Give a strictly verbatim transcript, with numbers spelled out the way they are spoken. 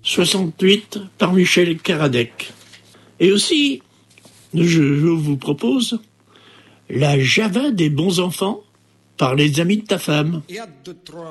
soixante-huit par Michel Karadec. Et aussi, je, je vous propose la Java des bons enfants par les amis de ta femme.